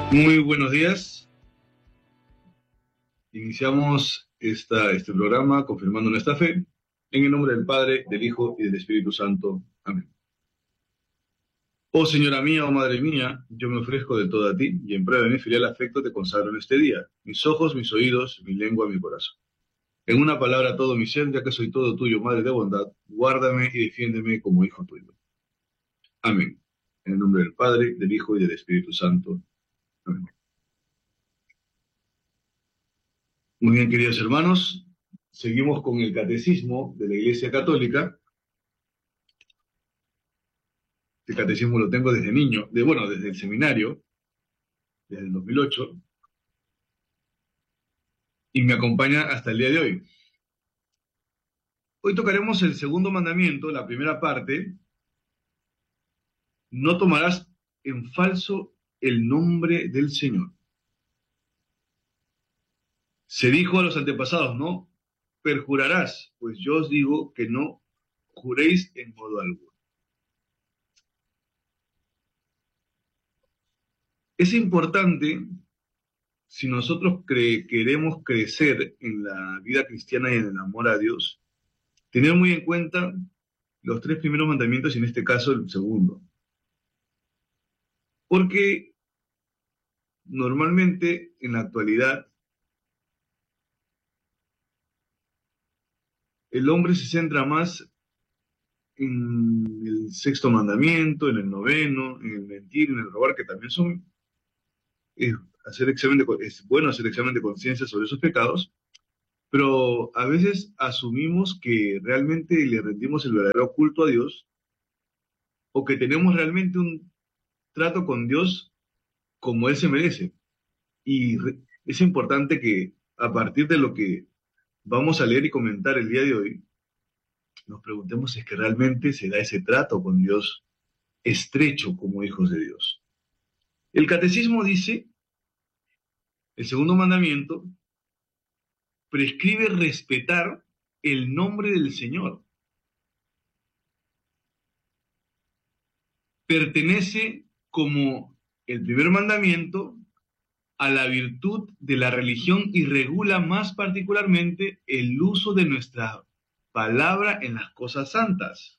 Muy buenos días. Iniciamos este programa confirmando nuestra fe en el nombre del Padre, del Hijo y del Espíritu Santo. Amén. Oh Señora mía, oh Madre mía, yo me ofrezco de todo a ti y en prueba de mi filial afecto te consagro en este día, mis ojos, mis oídos, mi lengua, mi corazón. En una palabra todo mi ser, ya que soy todo tuyo, Madre de bondad, guárdame y defiéndeme como hijo tuyo. Amén. En el nombre del Padre, del Hijo y del Espíritu Santo. Amén. Muy bien, queridos hermanos, seguimos con el catecismo de la Iglesia Católica. Este catecismo lo tengo desde niño, desde el seminario, desde el 2008, y me acompaña hasta el día de hoy. Hoy tocaremos el segundo mandamiento, la primera parte: no tomarás en falso el nombre del Señor. Se dijo a los antepasados: no perjurarás, pues yo os digo que no juréis en modo alguno. Es importante, si nosotros queremos crecer en la vida cristiana y en el amor a Dios, tener muy en cuenta los tres primeros mandamientos y en este caso el segundo. Porque normalmente en la actualidad el hombre se centra más en el sexto mandamiento, en el noveno, en el mentir, en el robar, que también es, es bueno hacer examen de conciencia sobre esos pecados, pero a veces asumimos que realmente le rendimos el verdadero culto a Dios o que tenemos realmente un trato con Dios como Él se merece. Y es importante que a partir de lo que vamos a leer y comentar el día de hoy, nos preguntemos si es que realmente se da ese trato con Dios estrecho como hijos de Dios. El catecismo dice, el segundo mandamiento, prescribe respetar el nombre del Señor. Pertenece como el primer mandamiento a la virtud de la religión y regula más particularmente el uso de nuestra palabra en las cosas santas.